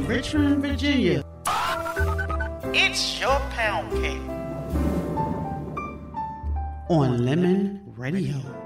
from Richmond, Virginia. It's your pound cake On Lemon Radio.